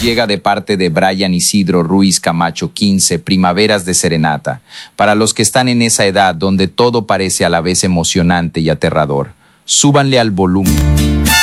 llega de parte de Brian Isidro Ruiz Camacho 15, Primaveras de Serenata, para los que están en esa edad donde todo parece a la vez emocionante y aterrador. Súbanle al volumen.